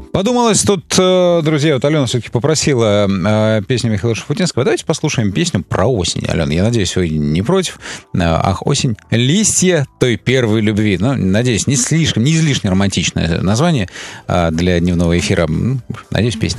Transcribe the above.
Подумалось тут, друзья, вот Алена все-таки попросила песню Михаила Шуфутинского. Давайте послушаем песню про осень. Алена, я надеюсь, вы не против. Ах, осень. Листья той первой любви. Ну, надеюсь, не излишне романтичное название для дневного эфира. Надеюсь, песня